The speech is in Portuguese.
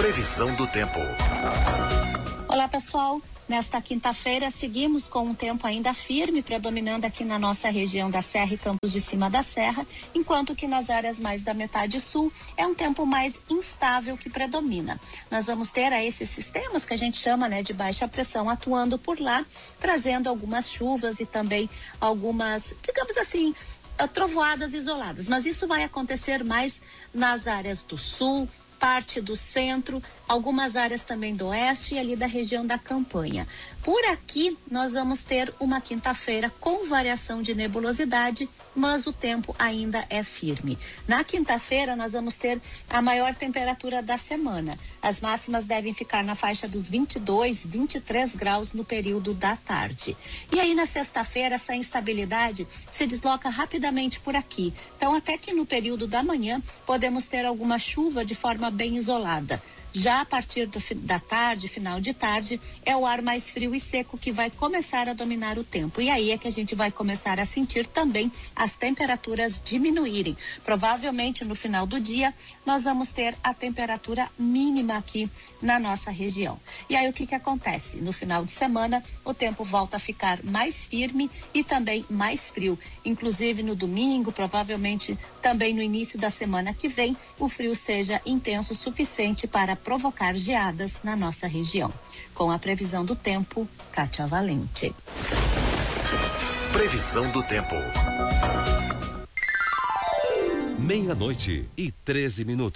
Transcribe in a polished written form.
Previsão do tempo. Olá, pessoal. Nesta quinta-feira, seguimos com um tempo ainda firme, predominando aqui na nossa região da Serra e Campos de Cima da Serra, enquanto que nas áreas mais da metade sul é um tempo mais instável que predomina. Nós vamos ter aí esses sistemas que a gente chama, de baixa pressão atuando por lá, trazendo algumas chuvas e também algumas, digamos assim, trovoadas isoladas. Mas isso vai acontecer mais nas áreas do sul, parte do centro, algumas áreas também do oeste e ali da região da Campanha. Por aqui, nós vamos ter uma quinta-feira com variação de nebulosidade, mas o tempo ainda é firme. Na quinta-feira, nós vamos ter a maior temperatura da semana. As máximas devem ficar na faixa dos 22, 23 graus no período da tarde. E aí, na sexta-feira, essa instabilidade se desloca rapidamente por aqui. Então, até que no período da manhã, podemos ter alguma chuva de forma bem isolada. Já a partir da tarde, final de tarde, é o ar mais frio e seco que vai começar a dominar o tempo. E aí é que a gente vai começar a sentir também as temperaturas diminuírem. Provavelmente no final do dia, nós vamos ter a temperatura mínima aqui na nossa região. E aí o que acontece? No final de semana, o tempo volta a ficar mais firme e também mais frio. Inclusive no domingo, provavelmente também no início da semana que vem, o frio seja intenso o suficiente para provocar geadas na nossa região. Com a previsão do tempo, Kátia Valente. Previsão do tempo. 12:13.